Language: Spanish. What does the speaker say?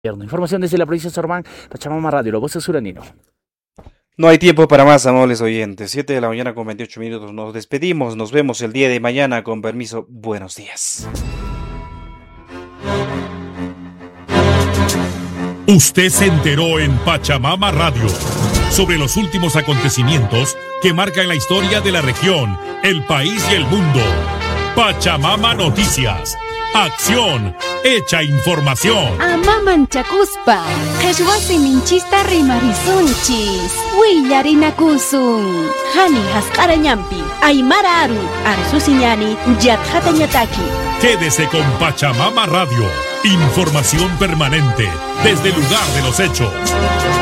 Información desde la provincia de Sormán, Pachamama Radio, la voz de Suranino. No hay tiempo para más, amables oyentes. 7 de la mañana con 28 minutos. Nos despedimos. Nos vemos el día de mañana. Con permiso. Buenos días. Usted se enteró en Pachamama Radio sobre los últimos acontecimientos que marcan la historia de la región, el país y el mundo. Pachamama Noticias. Acción, hecha información. Amaman chakuspa, kashwasi minchista rimarisunchis, willarinakusun. Hani haskarañampi, aymara aru, arsusiñani, yatjatañataki. Quédese con Pachamama Radio. Información permanente desde el lugar de los hechos.